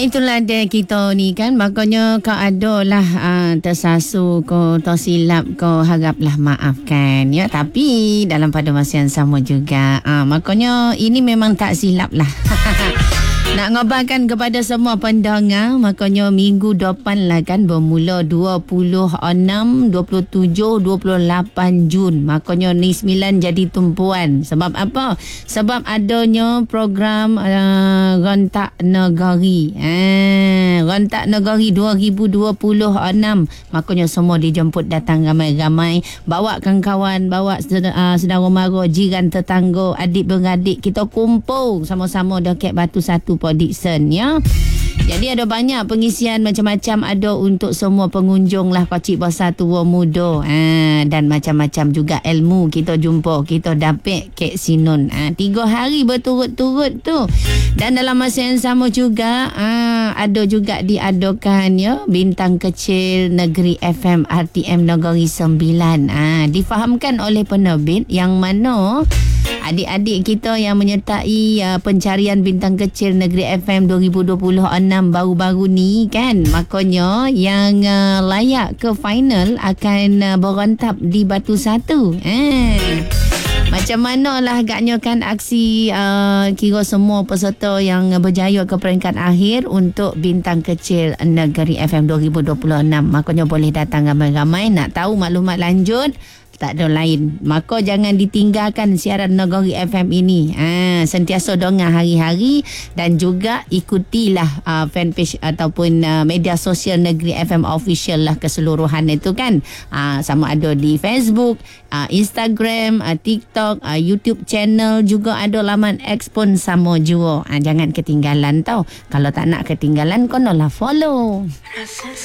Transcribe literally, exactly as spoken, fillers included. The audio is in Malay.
itulah dia kita ni kan. Makanya kau adalah uh, tersasu kau tersilap kau haraplah maafkan ya. Tapi dalam pada masa yang sama juga uh, makanya ini memang tak silap lah. Nak ngabarkan kepada semua pendengar, makanya minggu depan lah kan bermula dua puluh enam, dua puluh tujuh, dua puluh lapan Jun. Makanya ni sembilan jadi tumpuan. Sebab apa? Sebab adanya program uh, Rentak Negari. Eh, Rentak Negari dua ribu dua puluh enam. Makanya semua dijemput datang ramai-ramai. Bawa kawan-kawan, bawa uh, saudara mara, jiran tetangga, adik-beradik. Kita kumpul sama-sama dekat Batu Satu Dixon ya. Jadi ada banyak pengisian macam-macam ada untuk semua pengunjung lah, kecil besar tua muda ha, dan macam-macam juga ilmu kita jumpa, kita dapat Kek Sinun ha, tiga hari berturut-turut tu. Dan dalam masa yang sama juga ha, ada juga diadakan ya Bintang Kecil Negeri F M R T M Negeri Sembilan ha, difahamkan oleh penerbit yang mana adik-adik kita yang menyertai uh, pencarian Bintang Kecil Negeri F M dua ribu dua puluh enam baru-baru ni kan, makanya yang uh, layak ke final akan uh, berentap di Batu Satu. Eh. Macam mana lah agaknya kan aksi uh, kira semua peserta yang berjaya ke peringkat akhir untuk Bintang Kecil Negeri F M dua ribu dua puluh enam. Makanya boleh datang ramai-ramai. Nak tahu maklumat lanjut? Tak ada lain. Maka jangan ditinggalkan siaran Negeri F M ini. Ha, sentiasa dengar hari-hari dan juga ikutilah uh, fanpage ataupun uh, media sosial Negeri F M Official lah keseluruhan itu kan. Uh, sama ada di Facebook, uh, Instagram, uh, TikTok, uh, YouTube channel juga ada, laman X pun sama juga. Uh, jangan ketinggalan tau. Kalau tak nak ketinggalan, konolah follow.